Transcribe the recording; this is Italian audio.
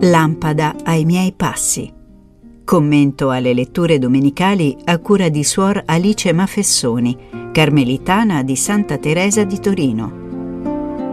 Lampada ai miei passi. Commento alle letture domenicali a cura di Suor Alice Mafessoni, carmelitana di Santa Teresa di Torino.